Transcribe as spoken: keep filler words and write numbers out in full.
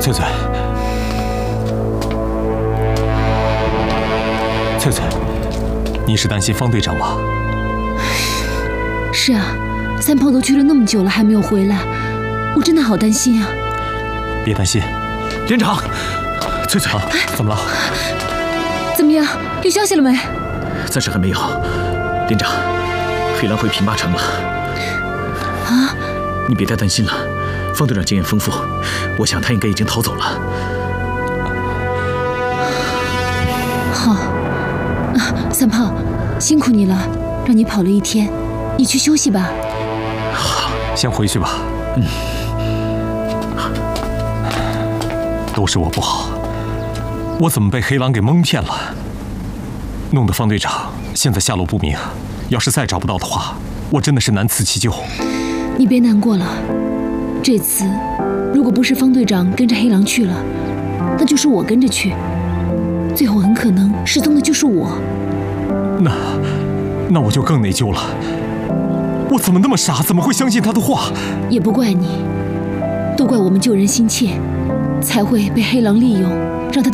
翠翠，翠翠，你是担心方队长吗？ 是啊，三炮都去了那么久了，还没有回来，我真的好担心啊！ 别担心， 连长，翠翠， 啊，怎么了？ 怎么样？有消息了没？ 暂时还没有。连长，黑狼回平八城了。 啊？ 你别太担心了，方队长经验丰富，我想他应该已经逃走了。 好，啊，三炮，辛苦你了，让你跑了一天，你去休息吧。 好，先回去吧。 嗯。 都是我不好，我怎么被黑狼给蒙骗了？弄得方队长现在下落不明，要是再找不到的话，我真的是难辞其咎。 你别难过了，这次如果不是方队长跟着黑狼去了，那就是我跟着去，最后很可能失踪的就是我。 那，那我就更内疚了。我怎么那么傻？怎么会相信他的话？ 也不怪你，都怪我们救人心切，才会被黑狼利用。